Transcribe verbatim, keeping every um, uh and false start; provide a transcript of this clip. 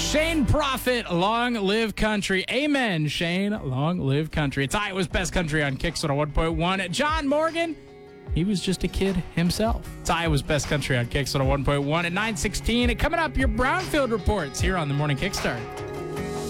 Shane Prophet, long live country. Amen, Shane. Long live country. It's Iowa's best country on Kicks one oh one point one. John Morgan, he was just a kid himself. It's Iowa's best country on Kicks one oh one point one at nine sixteen. Coming up, your Brownfield reports here on the Morning Kickstart.